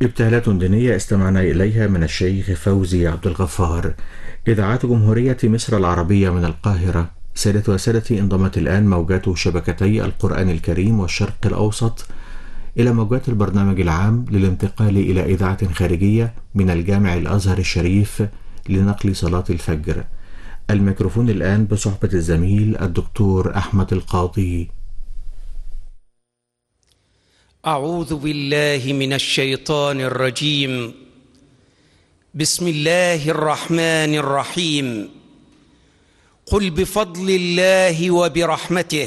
ابتهالات دينية استمعنا إليها من الشيخ فوزي عبد الغفار. إذاعات جمهورية مصر العربية من القاهرة. سادة وسادتي، انضمت الآن موجات شبكتي القرآن الكريم والشرق الأوسط إلى موجات البرنامج العام للانتقال إلى إذاعة خارجية من الجامع الأزهر الشريف لنقل صلاة الفجر. الميكروفون الآن بصحبة الزميل الدكتور أحمد القاضي. أعوذ بالله من الشيطان الرجيم. بسم الله الرحمن الرحيم. قل بفضل الله وبرحمته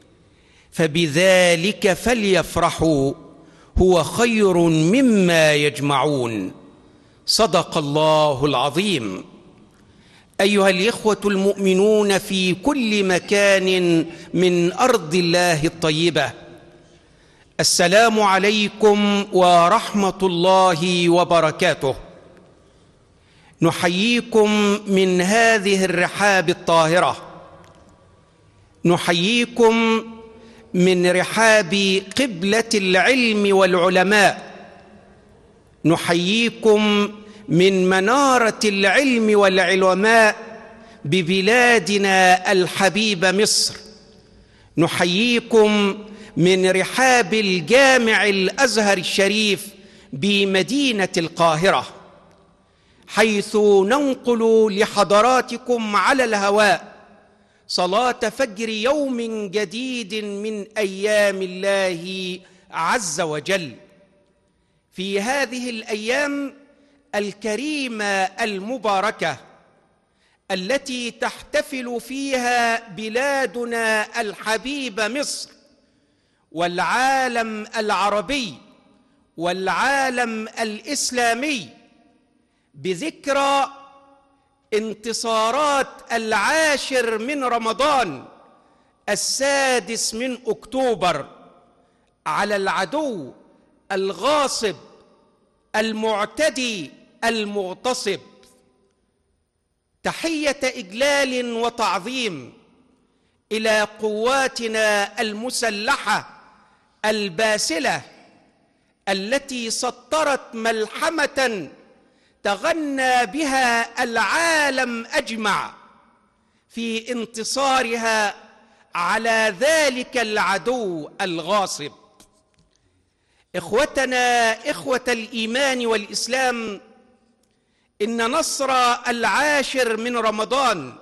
فبذلك فليفرحوا هو خير مما يجمعون. صدق الله العظيم. أيها الإخوة المؤمنون في كل مكان من أرض الله الطيبة، السلام عليكم ورحمة الله وبركاته. نحييكم من هذه الرحاب الطاهرة، نحييكم من رحاب قبلة العلم والعلماء، نحييكم من منارة العلم والعلماء ببلادنا الحبيبة مصر، نحييكم من رحاب الجامع الأزهر الشريف بمدينة القاهرة، حيث ننقل لحضراتكم على الهواء صلاة فجر يوم جديد من أيام الله عز وجل. في هذه الأيام الكريمة المباركة التي تحتفل فيها بلادنا الحبيبة مصر والعالم العربي والعالم الإسلامي بذكرى انتصارات 10 من رمضان 6 من أكتوبر على العدو الغاصب المعتدي المغتصب. تحية إجلال وتعظيم إلى قواتنا المسلحة الباسلة التي سطرت ملحمة تغنى بها العالم أجمع في انتصارها على ذلك العدو الغاصب. إخوتنا إخوة الإيمان والإسلام، إن نصر 10 من رمضان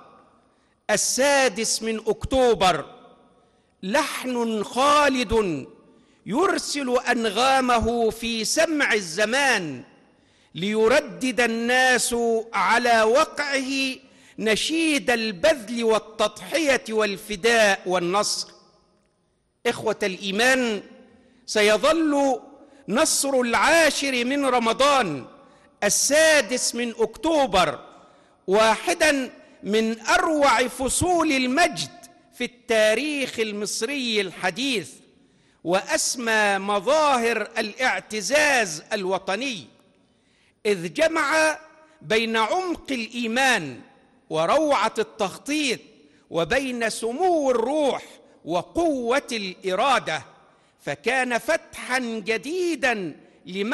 6 من أكتوبر لحن خالد يرسل أنغامه في سمع الزمان ليردد الناس على وقعه نشيد البذل والتضحية والفداء والنصر. إخوة الإيمان، سيظل نصر 10 من رمضان 6 من أكتوبر واحداً من أروع فصول المجد في التاريخ المصري الحديث وأسمى مظاهر الاعتزاز الوطني، إذ جمع بين عمق الإيمان وروعة التخطيط وبين سمو الروح وقوة الإرادة، فكان فتحاً جديداً